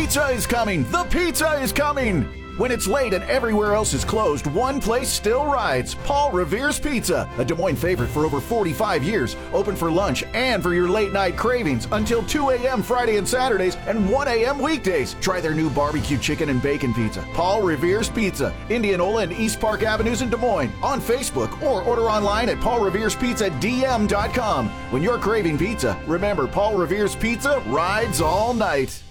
pizza is coming! The pizza is coming! When it's late and everywhere else is closed, one place still rides. Paul Revere's Pizza, a Des Moines favorite for over 45 years. Open for lunch and for your late night cravings until 2 a.m. Friday and Saturdays and 1 a.m. weekdays. Try their new barbecue chicken and bacon pizza. Paul Revere's Pizza, Indianola and East Park Avenues in Des Moines. On Facebook or order online at paulreverespizzadm.com. When you're craving pizza, remember Paul Revere's Pizza rides all night.